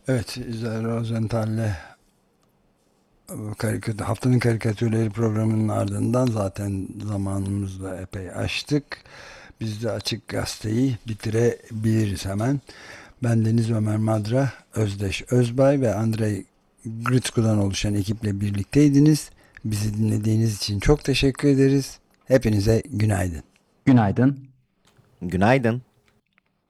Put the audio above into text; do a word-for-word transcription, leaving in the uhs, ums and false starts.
Evet, İzel Rosenthal'le karikatür, haftanın karikatürleri programının ardından zaten zamanımızda epey aştık. Biz de Açık Gazete'yi bitirebiliriz hemen. Ben Deniz Ömer Madra, Özdeş Özbay ve Andrei Gritsku'dan oluşan ekiple birlikteydiniz. Bizi dinlediğiniz için çok teşekkür ederiz. Hepinize günaydın. Günaydın. Günaydın.